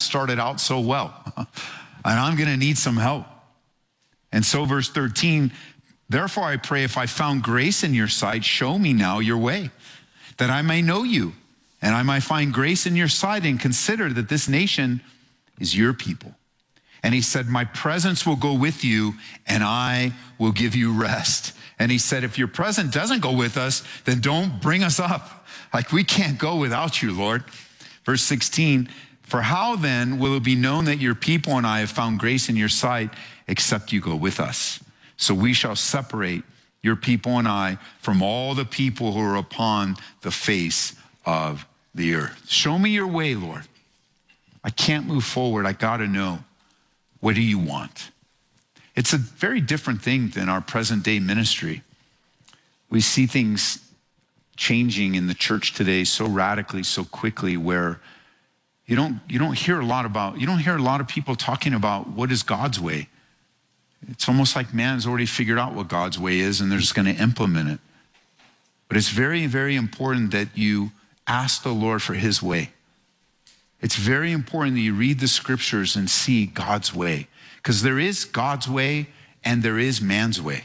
started out so well. And I'm going to need some help. And so verse 13, therefore I pray, if I found grace in your sight, show me now your way, that I may know you, and I might find grace in your sight, and consider that this nation is your people. And he said, my presence will go with you, and I will give you rest. And he said, if your presence doesn't go with us, then don't bring us up. Like, we can't go without you, Lord. Verse 16, for how then will it be known that your people and I have found grace in your sight, except you go with us? So we shall separate your people and I from all the people who are upon the face of the earth. Show me your way, Lord. I can't move forward. I got to know. What do you want? It's a very different thing than our present day ministry. We see things changing in the church today so radically, so quickly, where you don't hear a lot of people talking about what is God's way. It's almost like man's already figured out what God's way is and they're just going to implement it. But it's very, very important that you ask the Lord for his way. It's very important that you read the scriptures and see God's way, because there is God's way and there is man's way.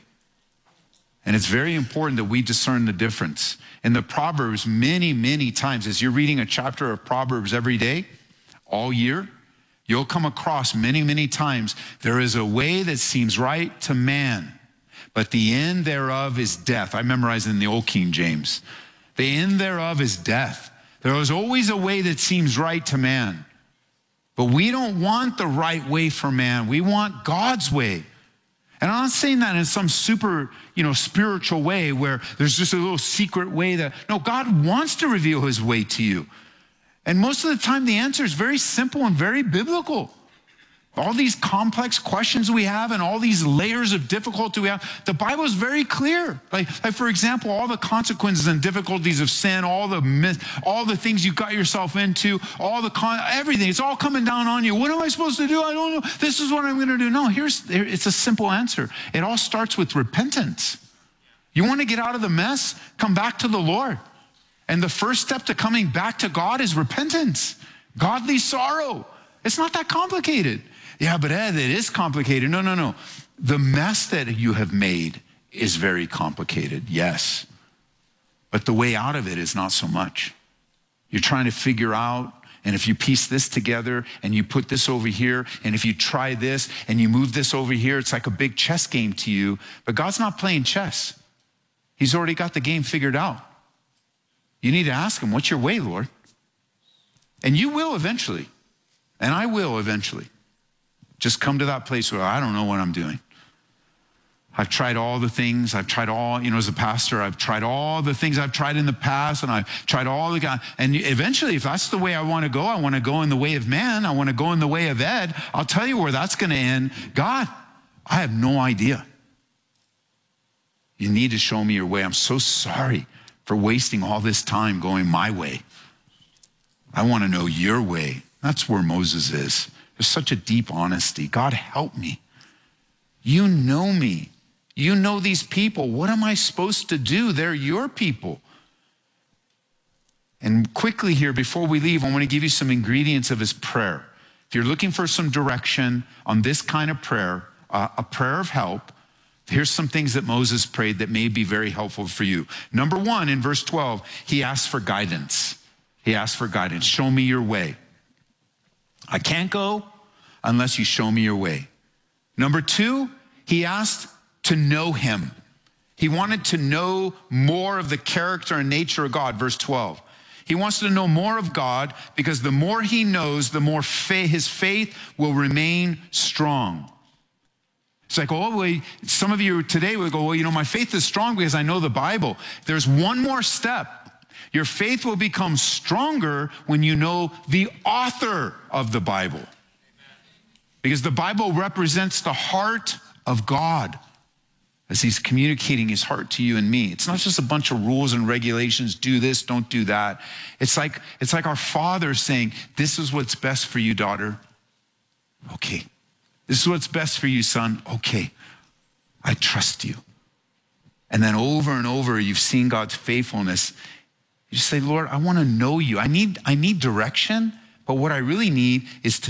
And it's very important that we discern the difference. In the Proverbs, many, many times, as you're reading a chapter of Proverbs every day, all year, you'll come across many, many times, there is a way that seems right to man, but the end thereof is death. I memorized in the old King James. The end thereof is death. There is always a way that seems right to man. But we don't want the right way for man. We want God's way. And I'm not saying that in some super, spiritual way where there's just a little secret way that, no, God wants to reveal his way to you. And most of the time the answer is very simple and very biblical. All these complex questions we have and all these layers of difficulty we have, the Bible is very clear. Like for example, all the consequences and difficulties of sin, all the things you got yourself into, everything, it's all coming down on you. What am I supposed to do? I don't know. This is what I'm going to do. No, it's a simple answer. It all starts with repentance. You want to get out of the mess? Come back to the Lord. And the first step to coming back to God is repentance, godly sorrow. It's not that complicated. Yeah, but Ed, it is complicated. No. The mess that you have made is very complicated, yes. But the way out of it is not so much. You're trying to figure out, and if you piece this together and you put this over here, and if you try this and you move this over here, it's like a big chess game to you. But God's not playing chess. He's already got the game figured out. You need to ask him, what's your way, Lord? And you will eventually. And I will eventually. Just come to that place where I don't know what I'm doing. I've tried all the things. I've tried all, as a pastor, I've tried all the things I've tried in the past, and I've tried all the guys. And eventually, if that's the way I want to go in the way of man, I want to go in the way of Ed, I'll tell you where that's going to end. God, I have no idea. You need to show me your way. I'm so sorry for wasting all this time going my way. I want to know your way. That's where Moses is. There's such a deep honesty. God, help me. You know me. You know these people. What am I supposed to do? They're your people. And quickly here, before we leave, I want to give you some ingredients of his prayer. If you're looking for some direction on this kind of prayer, a prayer of help, here's some things that Moses prayed that may be very helpful for you. Number one, in verse 12, he asked for guidance. He asked for guidance. Show me your way. I can't go unless you show me your way. Number two, he asked to know him. He wanted to know more of the character and nature of God, verse 12. He wants to know more of God because the more he knows, the more his faith will remain strong. It's like, some of you today will go, my faith is strong because I know the Bible. There's one more step. Your faith will become stronger when you know the author of the Bible. Because the Bible represents the heart of God as he's communicating his heart to you and me. It's not just a bunch of rules and regulations, do this, don't do that. It's like our Father saying, this is what's best for you, daughter. Okay. This is what's best for you, son. Okay. I trust you. And then over and over, you've seen God's faithfulness. You just say, Lord, I want to know you. I need direction, but what I really need is to